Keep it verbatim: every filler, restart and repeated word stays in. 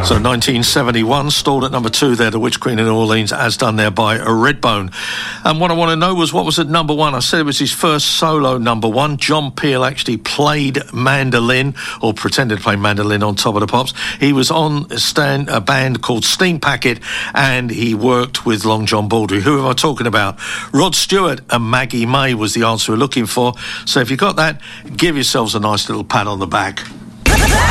So nineteen seventy-one, stalled at number two there, The Witch Queen in New Orleans, as done there by a Redbone. And what I want to know was what was at number one. I said it was his first solo number one. John Peel actually played mandolin, or pretended to play mandolin on Top of the Pops. He was on a, stand, a band called Steam Packet, and he worked with Long John Baldry. Who am I talking about? Rod Stewart and Maggie May was the answer we're looking for. So if you got that, give yourselves a nice little pat on the back.